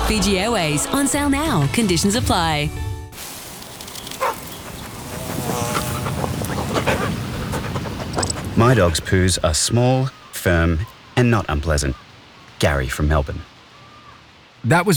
Fiji Airways, on sale now. Conditions apply. My dog's poos are small, firm, and not unpleasant. Gary from Melbourne. That was